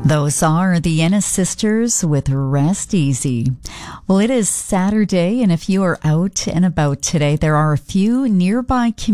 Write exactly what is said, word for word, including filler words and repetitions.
Those are the Ennis Sisters with Rest Easy. Well, it is Saturday, and if you are out and about today, there are a few nearby communities